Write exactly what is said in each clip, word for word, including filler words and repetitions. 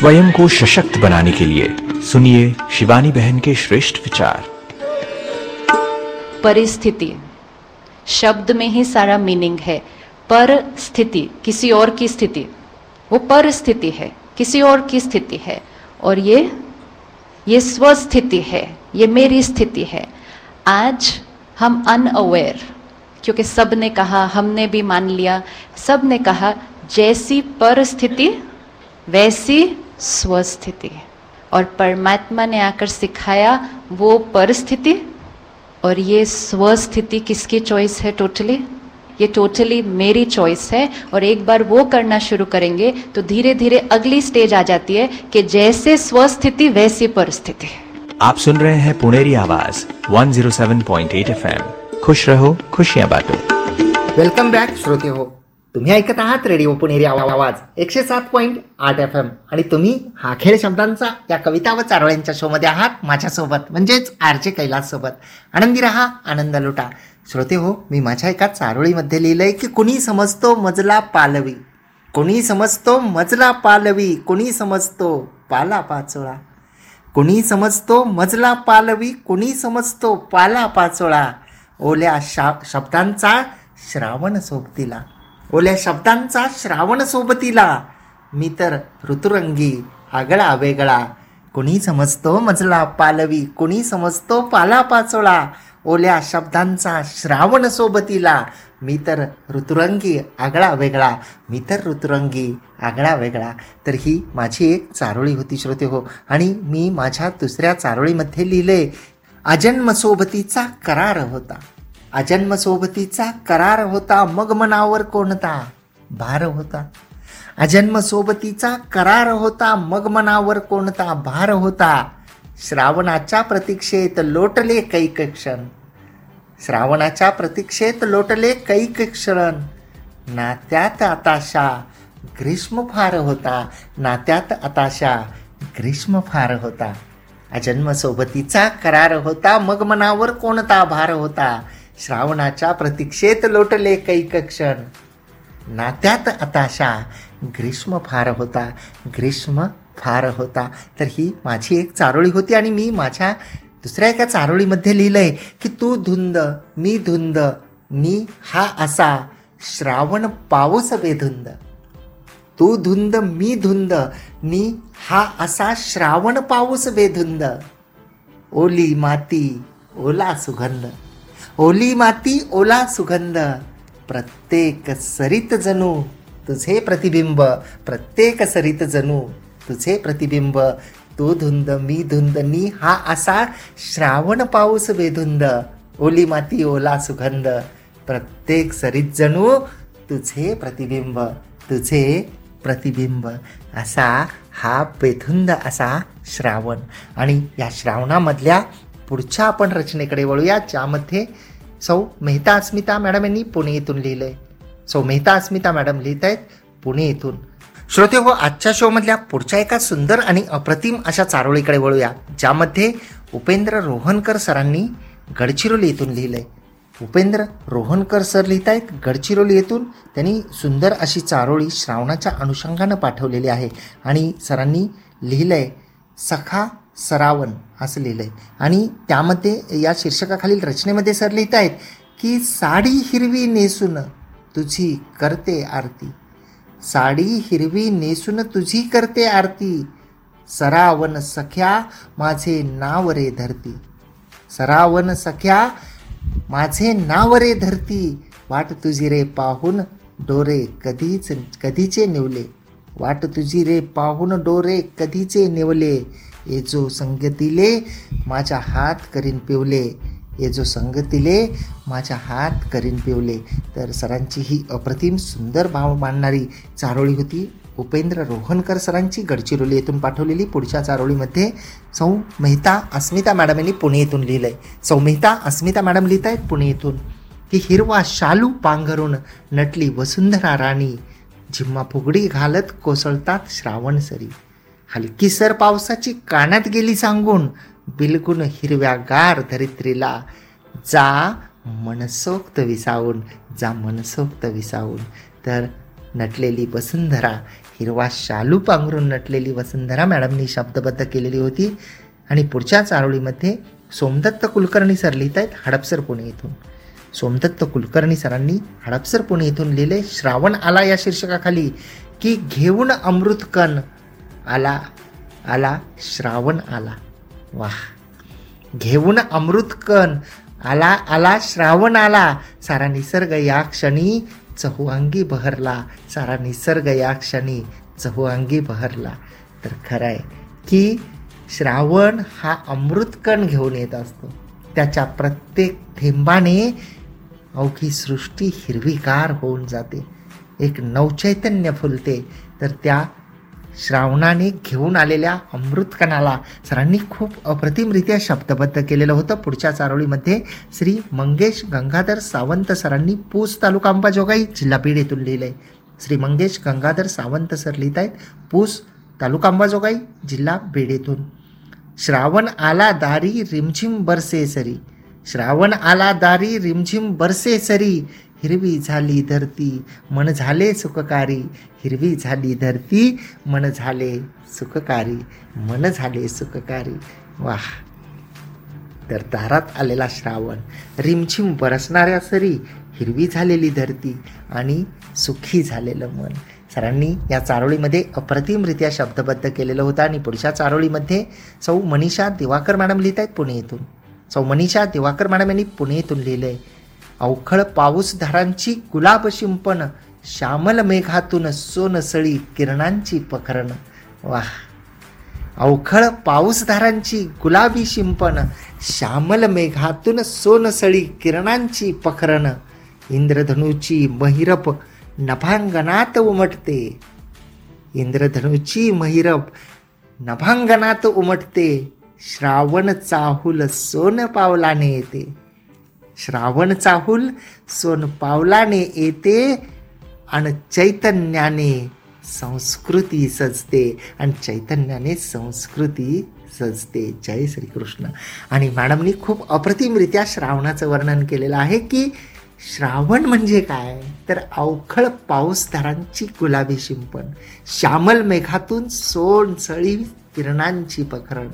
स्वयं को सशक्त बनाने के लिए सुनिए शिवानी बहन के श्रेष्ठ विचार। परिस्थिति शब्द में ही सारा मीनिंग है। परिस्थिति किसी और की स्थिति, वो परिस्थिति है, किसी और की स्थिति है। और ये ये स्वस्थिति है, ये मेरी स्थिति है। आज हम अनअवेयर, क्योंकि सब ने कहा, हमने भी मान लिया, सब ने कहा जैसी परिस्थिति वैसी स्वस्थिति। और परमात्मा ने आकर सिखाया वो परिस्थिति और ये स्वस्थिति किसकी चॉइस है? टोटली ये टोटली मेरी चॉइस है। और एक बार वो करना शुरू करेंगे तो धीरे धीरे अगली स्टेज आ जाती है कि जैसे स्वस्थिति वैसी परिस्थिति। आप सुन रहे हैं पुणेरी आवाज एक सौ सात पॉइंट आठ एफएम। खुश रहो, खुशियां बांटो। वेलकम बॅक श्रोते हो, तुम्ही ऐकत आहात रेडिओ पुणेरी आवाज एकशे सात पॉईंट आठ एफ एम आणि तुम्ही हा खेळ शब्दांचा या कविता व चारोळ्यांच्या शो मध्ये आहात माझ्यासोबत, म्हणजेच आरचे कैलास सोबत। आनंदी रहा, आनंद लुटा। श्रोते हो, मी माझ्या एका चारोळीमध्ये लिहिलंय की कुणी समजतो मजला पालवी, कुणी समजतो मजला पालवी, कुणी समजतो पाला पाचोळा, कुणी समजतो मजला पालवी, कुणी समजतो पाला पाचोळा। ओल्या शा शब्दांचा श्रावण सोबतीला, ओल्या शब्दांचा श्रावण सोबतीला, मी तर ऋतुरंगी आगळा वेगळा। कुणी समजतो मजला पालवी, कुणी समजतो पाला पाचोळा। ओल्या शब्दांचा श्रावण सोबतीला, मी तर ऋतुरंगी आगळा वेगळा, मी तर ऋतुरंगी आगळा वेगळा। तर ही माझी एक चारोळी होती श्रोते हो, आणि मी माझ्या दुसऱ्या चारोळीमध्ये लिहिले अजन्म सोबतीचा करार होता, अजन्म सोबतीचा करार होता, मग मनावर कोणता भार होता। अजन्म सोबतीचा करार होता, मग मनावर कोणता भार होता। श्रावणाच्या प्रतीक्षेत लोटले कैक क्षण, श्रावणाच्या प्रतीक्षेत लोटले कैक क्षण। नात्यात आताशा ग्रीष्म फार होता, नात्यात आताशा ग्रीष्म फार होता। अजन्म सोबतीचा करार होता, मग मनावर कोणता भार होता। श्रावणाच्या प्रतीक्षेत लोटले कैक क्षण, नात्यात आताशा ग्रीष्म फार होता, ग्रीष्म फार होता। तर ही माझी एक चारोळी होती आणि मी माझ्या दुसऱ्या एका चारोळीमध्ये लिहिलंय की तू धुंद मी धुंद, मी हा असा श्रावण पाऊस बेधुंद, तू धुंद मी धुंद, मी हा असा श्रावण पाऊस बेधुंद। ओली माती ओला सुगंध, ओली माती ओला सुगंध, प्रत्येक सरीत जणू तुझे प्रतिबिंब, प्रत्येक सरीत जणू तुझे प्रतिबिंब। तू धुंद मी धुंद, मी हा असा श्रावण पाऊस बेधुंद। ओली माती ओला सुगंध, प्रत्येक सरीत जणू तुझे प्रतिबिंब, तुझे प्रतिबिंब। असा हा बेधुंद असा श्रावण। आणि या श्रावणामधल्या पुढच्या आपण रचनेकडे वळूया, ज्यामध्ये सौ मेहता अस्मिता मॅडम यांनी पुणे येथून लिहिलंय। सौ मेहता अस्मिता मॅडम लिहित आहेत पुणे येथून। श्रोते हो, आजच्या शो मधल्या पुढच्या एका सुंदर आणि अप्रतिम अशा चारोळीकडे वळूया, ज्यामध्ये उपेंद्र रोहनकर सरांनी गडचिरोली येथून लिहिलंय। उपेंद्र रोहनकर सर लिहित आहेत गडचिरोली येथून। त्यांनी सुंदर अशी चारोळी श्रावणाच्या अनुषंगानं पाठवलेली आहे आणि सरांनी लिहिलंय सखा सरावण असं लिहिलंय। आणि त्यामध्ये या शीर्षकाखालील रचनेमध्ये सर लिहित आहेत की साडी हिरवी नेसून तुझी करते आरती, साडी हिरवी नेसून तुझी करते आरती। सरावण सख्या माझे नाव रे धरती, सरावण सख्या माझे नाव रे धरती। वाट तुझी रे पाहून डोरे कधीच कधीचे निवले, वाट तुझी रे पाहून डोरे कधीचे निवले। ये जो संगतीले माझ्या हात करीन पिवले, ये जो संगतीले माझ्या हात करीन पिवले। तर सरांची ही अप्रतिम सुंदर भाव मांडणारी चारोळी होती उपेंद्र रोहनकर सरांची, गडचिरोली येथून पाठवलेली। पुढच्या चारोळीमध्ये सौ मेहता अस्मिता मॅडम यांनी पुणे येथून लिहिलंय। सौ मेहता अस्मिता मॅडम लिहित आहेत पुणे येथून की हिरवा शालू पांघरून नटली वसुंधरा राणी, झिम्मा फुगडी घालत कोसळतात श्रावण सरी। हलकी सर पावसाची कानात गेली सांगून, बिलगुन हिरव्या गार धरित्रीला जा मनसोक्त विसावून, जा मनसोक्त विसावून। तर नटलेली वसुंधरा हिरवा शालू पांघरून नटलेली वसुंधरा मॅडमनी शब्दबद्ध केलेली होती. आणि पुढच्या चारोळीमध्ये सोमदत्त कुलकर्णी सर लिहित आहेत हडपसर पुणे येथून. सोमदत्त कुलकर्णी सरांनी हडपसर पुणे येथून लिहिले श्रावण आला या शीर्षकाखाली की घेऊन अमृतकण आला आला श्रावण आला. वाह. घेऊन अमृतकण आला आला श्रावण आला, सारा निसर्ग या क्षणी चहुअंगी बहरला, सारा निसर्ग या क्षणी चहुअंगी बहरला. तर खरं आहे की श्रावण हा अमृतकण घेऊन येत असतो. त्याच्या प्रत्येक थेंबाने अवघी सृष्टी हिरवीगार होऊन जाते, एक नवचैतन्य फुलते. तर त्या श्रावणाने घेऊन आलेल्या अमृतकणाला सरांनी खूप अप्रतिमरित्या शब्दबद्ध केलेलं होतं. पुढच्या चारोळीमध्ये श्री मंगेश गंगाधर सावंत सरांनी पूस तालुका अंबाजोगाई जिल्हा बीड येथून लिहिलंय. श्री मंगेश गंगाधर सावंत सर लिहित आहेत पूस तालुका अंबाजोगाई जिल्हा बीड येथून. श्रावण आला दारी रिमझिम बरसे सरी, श्रावण आला दारी रिमझिम बरसे सरी, हिरवी झाली धरती मन झाले सुखकारी, हिरवी झाली धरती मन झाले सुखकारी, मन झाले सुखकारी. वाह. तर दारात आलेला श्रावण, रिमझिम बरसणाऱ्या सरी, हिरवी झालेली धरती आणि सुखी झालेलं मन. सरांनी या चारोळीमध्ये अप्रतिमरित्या शब्दबद्ध केलेलं होतं. आणि पुढच्या चारोळीमध्ये सौ मनीषा दिवाकर मॅडम लिहित आहेत पुणे येथून. सौ मनीषा दिवाकर मॅडम यांनी पुणे येथून लिहिलंय अवखळ पाऊसधारांची गुलाब शिंपण, श्यामल मेघातून सोनसळी किरणांची पखरण. वाह. अवखळ पाऊसधारांची गुलाबी शिंपण, श्यामल मेघातून सोनसळी किरणांची पखरण, इंद्रधनुची महिरप नभांगणात उमटते, इंद्रधनुची महिरप नभांगणात उमटते, श्रावण चाहुल सोन पावलाने येते, श्रावण चाहुल सोन पावलाने येते, आणि चैतन्याने संस्कृती सजते, आणि चैतन्याने संस्कृती सजते. जय श्रीकृष्ण. आणि मॅडमनी खूप अप्रतिमरित्या श्रावणाचं वर्णन केलेलं आहे की श्रावण म्हणजे काय, तर अवखळ पाऊसधारांची गुलाबी शिंपण, श्यामल मेघातून सोनसळी किरणांची पखरण,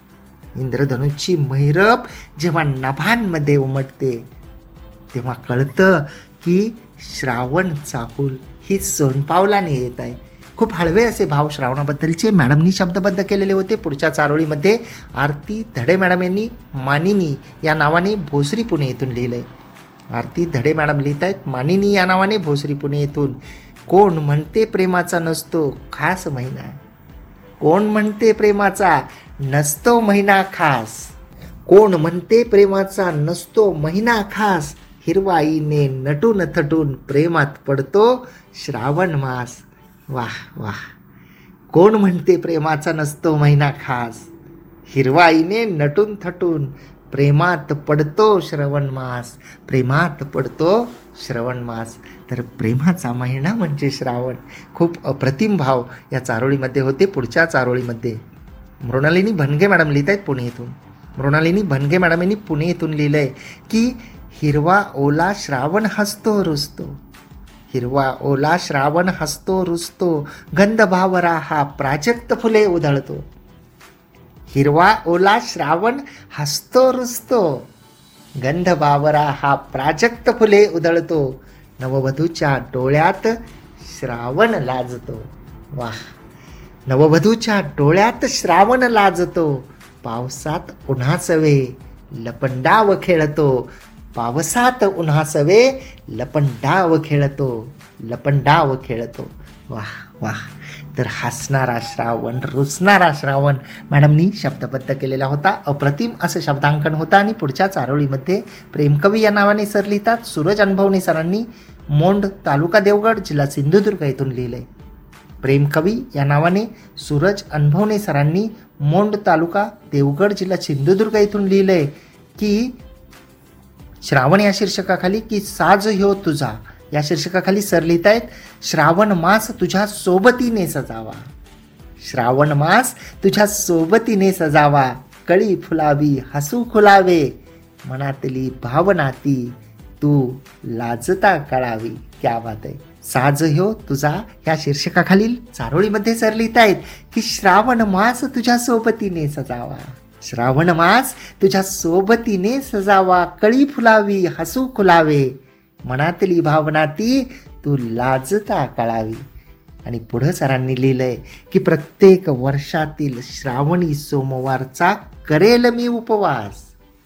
इंद्रधनुची महिरप जेव्हा नभांमध्ये उमटते तेव्हा कळतं की श्रावण चाहुल ही सोनपावलाने येत आहे. खूप हळवे असे भाव श्रावणाबद्दलचे मॅडमनी शब्दबद्ध केलेले होते. पुढच्या चारोळीमध्ये आरती धडे मॅडम यांनी मानिनी या नावाने भोसरी पुणे येथून लिहिलंय. आरती धडे मॅडम लिहित आहेत मानिनी या नावाने भोसरी पुणे येथून. कोण म्हणते प्रेमाचा नसतो खास महिना, कोण म्हणते प्रेमाचा नसतो महिना खास, कोण म्हणते प्रेमाचा नसतो महिना खास, हिरवाईने नटून थटून प्रेमात पडतो श्रावण मास. वाह वाह. कोण म्हणते प्रेमाचा नसतो महिना खास, हिरवाईने नटून थटून प्रेमात पडतो श्रावण मास, प्रेमात पडतो श्रावण मास. तर प्रेमाचा महिना म्हणजे श्रावण. खूप अप्रतिम भाव या चारोळीमध्ये होते. पुढच्या चारोळीमध्ये मृणालिनी भनगे मॅडम लिहित आहेत पुणे येथून. मृणालिनी भनगे मॅडम यांनी पुणे येथून लिहिलंय की हिरवा ओला श्रावण हसतो रुसतो, हिरवा ओला श्रावण हसतो रुसतो, गंध भावरा हा प्राजक्त फुले उधळतो, हिरवा ओला श्रावण हसतो रुसतो, गंध बावरा हा प्राजक्त फुले उधळतो, नववधूच्या डोळ्यात श्रावण लाजतो. वाह. नववधूच्या डोळ्यात श्रावण लाजतो, पावसात उन्हासवे लपंडाव खेळतो, पावसात उन्हासवे लपंडाव खेळतो, लपंडाव खेळतो. वाह वाह. तर हसणारा श्रावण, रुसणारा श्रावण मॅडमनी शब्दबद्ध केलेला होता. अप्रतिम असं शब्दांकन होतं. आणि पुढच्या चारोळीमध्ये प्रेमकवी या नावाने सर लिहितात. सूरज अनुभवणे सरांनी मोंड तालुका देवगड जिल्हा सिंधुदुर्ग येथून लिहिलंय. प्रेमकवी या नावाने सूरज अनुभवणे सरांनी मोंड तालुका देवगड जिल्हा सिंधुदुर्ग येथून लिहिलंय की श्रावण या शीर्षकाखाली की साज ह्यो तुझा या शीर्षकाखाली सर लिहित आहेत श्रावण मास तुझ्या सोबतीने सजावा, श्रावण मास तुझ्या सोबतीने सजावा, कळी फुलावी हसू खुलावे, मनातली भावना ती तू लाजता कळावी. क्या बात आहे. साज ह्यो तुझा या शीर्षकाखालील चारोळीमध्ये सर लिहितायत की श्रावण मास तुझ्या सोबतीने सजावा, श्रावण मास तुझ्या सोबतीने सजावा, कळी फुलावी हसू खुलावे, मनातली भावना ती तू लाजता कळावी. आणि पुढं सरांनी लिहिलंय की प्रत्येक वर्षातील श्रावणी सोमवारचा करेल मी उपवास,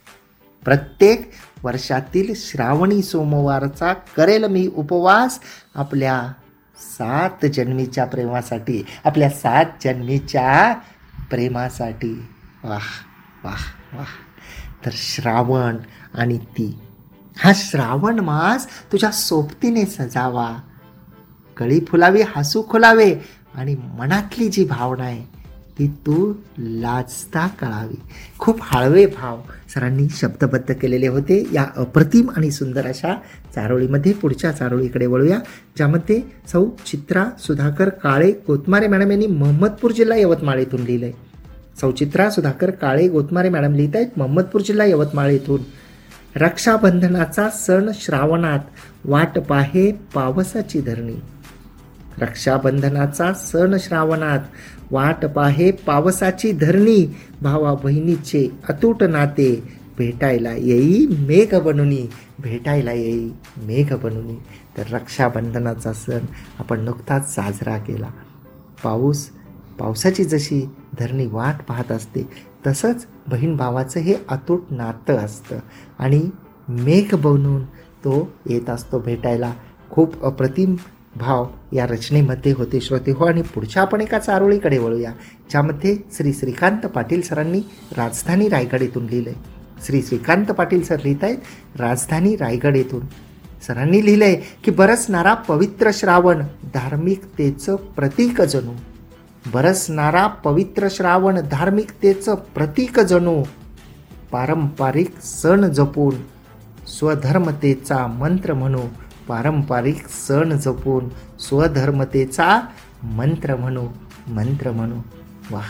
प्रत्येक वर्षातील श्रावणी सोमवारचा करेल मी उपवास, आपल्या सात जन्मीच्या प्रेमासाठी, आपल्या सात जन्मीच्या प्रेमासाठी. वाह वाह वाह. तर श्रावण आणि ती, हा श्रावण मास तुझ्या सोबतीने सजावा, कळी फुलावी हसू खुलावे, आणि मनातली जी भावना आहे ती तू लाजता कळावी. खूप हळवे भाव सरांनी शब्दबद्ध केलेले होते या अप्रतिम आणि सुंदर अशा चारोळीमध्ये. पुढच्या चारोळीकडे वळूया, ज्यामध्ये सौ चित्रा सुधाकर काळे गोतमारे मॅडम यांनी महम्मदपूर जिल्हा यवतमाळ येथून लिहिलंय. सौ चित्रा सुधाकर काळे गोतमारे मॅडम लिहित आहेत महम्मदपूर जिल्हा यवतमाळ येथून. रक्षाबंधनाचा सण श्रावणात, वाट पाहे पावसाची धरणी, रक्षाबंधनाचा सण श्रावणात, वाट पाहे पावसाची धरणी, भावा बहिणीचे अतूट नाते, भेटायला येई मेघ बनूनी, भेटायला येई मेघ बनूनी. तर रक्षाबंधनाचा सण आपण नुकताच साजरा केला. पाऊस, पावसाची जशी धरणी वाट पाहत असते तसंच बहीण भावाचं हे अतूट नातं असतं आणि मेघ बनून तो येत असतो भेटायला. खूप अप्रतिम भाव या रचनेमध्ये होते श्रोते हो. आणि पुढच्या आपण एका चारोळीकडे वळूया, ज्यामध्ये श्री श्रीकांत पाटील सरांनी राजधानी रायगड येथून लिहिलंय. श्री श्रीकांत पाटील सर लिहित आहेत राजधानी रायगड येथून. सरांनी लिहिलंय की बरसणारा पवित्र श्रावण, धार्मिकतेचं प्रतीक जणू, बरसणारा पवित्र श्रावण, धार्मिकतेचं प्रतीक जणू, पारंपरिक सण जपून स्वधर्मतेचा मंत्र म्हणू, पारंपरिक सण जपून स्वधर्मतेचा मंत्र म्हणू, मंत्र म्हणू. वाह.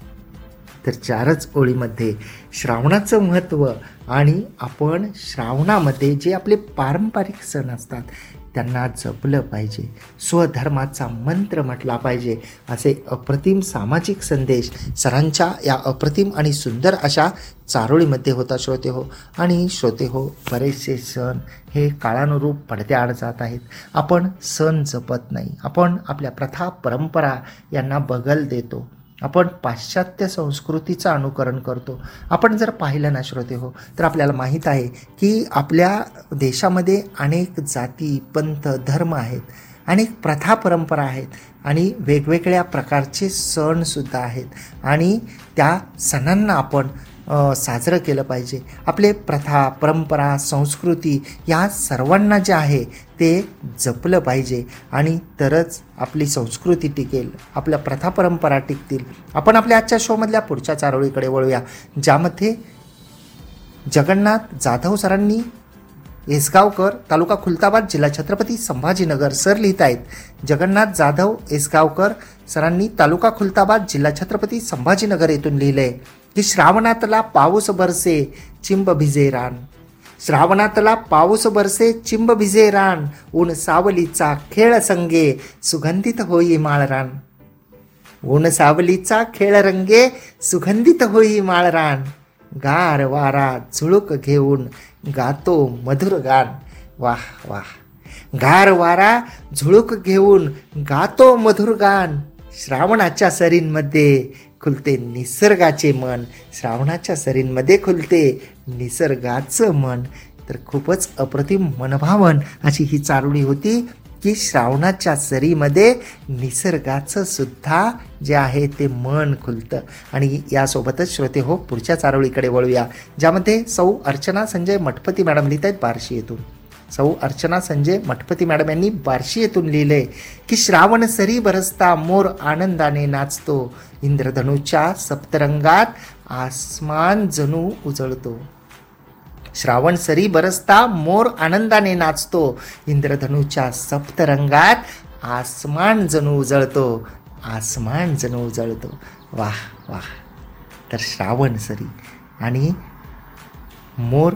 तर चारच ओळीमध्ये श्रावणाचं महत्त्व आणि आपण श्रावणामध्ये जे आपले पारंपरिक सण असतात त्यांना जपलं पाहिजे, स्वधर्माचा मंत्र म्हटला पाहिजे, असे अप्रतिम सामाजिक संदेश सरांच्या या अप्रतिम आणि सुंदर अशा चारोळीमध्ये होता श्रोते हो. आणि श्रोते हो, बरेचसे सण हे काळानुरूप पडद्याआड जात आहेत. आपण सण जपत नाही, आपण आपल्या प्रथा परंपरा यांना बगल देतो, आपण पाश्चात्य संस्कृतीचं अनुकरण करतो. आपण जर पाहिलं ना श्रोते हो, तर आपल्याला माहीत आहे की आपल्या देशामध्ये अनेक जाती, पंथ, धर्म आहेत, अनेक प्रथा परंपरा आहेत आणि वेगवेगळ्या प्रकारचे सणसुद्धा आहेत आणि त्या सणांना आपण साजरं केलं पाहिजे. आपले प्रथा परंपरा संस्कृती या सर्वांना जे आहे ते जपलं पाहिजे आणि तरच आपली संस्कृती टिकेल, आपल्या प्रथा परंपरा टिकतील. आपण आपल्या आजच्या शोमधल्या पुढच्या चारोळीकडे वळूया, ज्यामध्ये जगन्नाथ जाधव सरांनी एसगावकर, तालुका खुलताबाद, जिल्हा छत्रपती संभाजीनगर सर लिहित आहेत. जगन्नाथ जाधव एसगावकर सरांनी तालुका खुलताबाद, जिल्हा छत्रपती संभाजीनगर येथून लिहिलंय की श्रावणातला पाऊस बरसे चिंब भिजे रान, श्रावणातला पाऊस बरसे चिंब भिजे रान, ऊन सावलीचा खेळ संगे सुगंधित होई माळरान, ऊन सावलीचा खेळ रंगे सुगंधित होई माळरान, गार वारा झुळूक घेऊन गातो मधुर गान. वाह वाह. गार वारा झुळूक घेऊन गातो मधुर गान, श्रावणाच्या सरींमध्ये खुलते निसर्गाचे मन, श्रावणाच्या सरींमध्ये खुलते निसर्गाचं मन. तर खूपच अप्रतिम मनभावन अशी ही चारोळी होती की श्रावणाच्या सरीमध्ये निसर्गाचं सुद्धा जे आहे ते मन खुलतं. आणि यासोबतच श्रोते हो, पुढच्या चारोळीकडे वळूया, ज्यामध्ये सौ अर्चना संजय मठपती मॅडम लिहित आहेत बार्शी येथून. सौ अर्चना संजय मठपती मॅडम यांनी बार्शी येथून लिहिले की श्रावण सरी बरसता मोर आनंदाने नाचतो, इंद्रधनुच्या सप्तरंगात आसमान जणू उजळतो, श्रावण सरी बरसता मोर आनंदाने नाचतो, इंद्रधनुच्या सप्तरंगात आसमान जणू उजळतो, आसमान जणू उजळतो. वाह वाह. तर श्रावण सरी आणि मोर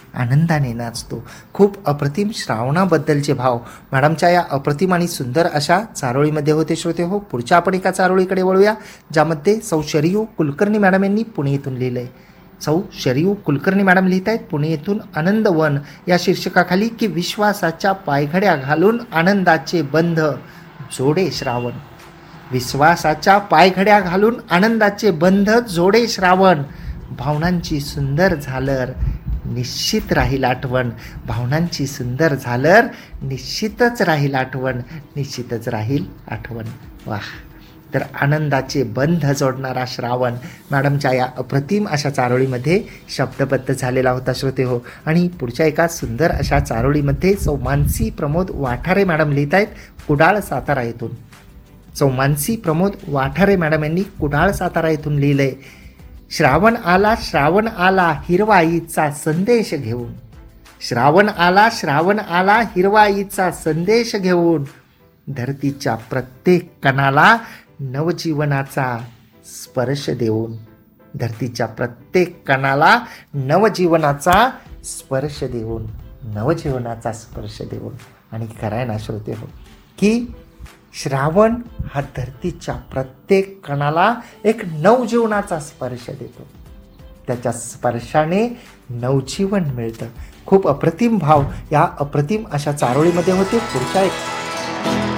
आनंदाने नाचतो. खूप अप्रतिम श्रावणाबद्दलचे भाव मॅडमच्या या अप्रतिम आणि सुंदर अशा चारोळीमध्ये होते. श्रोते हो, पुढच्या आपण एका चारोळीकडे वळूया, ज्यामध्ये सौ शरयू कुलकर्णी मॅडम यांनी पुणे येथून लिहिलं आहे. सौ शरयू कुलकर्णी मॅडम लिहित आहेत पुणे येथून आनंदवन या शीर्षकाखाली की विश्वासाच्या पायघड्या घालून आनंदाचे बंध जोडे श्रावण. विश्वासाच्या पायघड्या घालून आनंदाचे बंध जोडे श्रावण. भावनांची सुंदर झालर निश्चित राहील आठवण. भावनांची सुंदर झालर निश्चितच राहील आठवण. निश्चितच राहील आठवण. वाह. तर आनंदाचे बंध जोडणारा श्रावण मॅडमच्या या अप्रतिम अशा चारोळीमध्ये शब्दबद्ध झालेला होता. श्रोते हो, आणि पुढच्या एका सुंदर अशा चारोळीमध्ये सौ मानसी प्रमोद वाठारे मॅडम लिहित आहेत कुडाळ सातारा येथून. सौ मानसी प्रमोद वाठारे मॅडम यांनी कुडाळ सातारा येथून लिहिलंय. श्रावण आला श्रावण आला हिरवाईचा संदेश घेऊन. श्रावण आला श्रावण आला हिरवाईचा संदेश घेऊन. धरतीच्या प्रत्येक कणाला नवजीवनाचा स्पर्श देऊन. धरतीच्या प्रत्येक कणाला नवजीवनाचा स्पर्श देऊन. नवजीवनाचा स्पर्श देऊन. आणि खरं ना श्रोते हो, की श्रावण हा धरतीच्या प्रत्येक कणाला एक नवजीवनाचा स्पर्श देतो. त्याच्या स्पर्शाने नवजीवन मिळतं. खूप अप्रतिम भाव या अप्रतिम अशा चारोळीमध्ये होते. पुढच्या एक